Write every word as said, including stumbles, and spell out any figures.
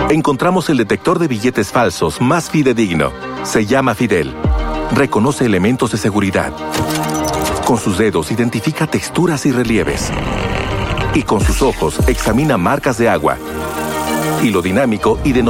encontramos el detector de billetes falsos más fidedigno. Se llama Fidel. Reconoce elementos de seguridad. Con sus dedos identifica texturas y relieves. Y con sus ojos examina marcas de agua. Y lo dinámico y de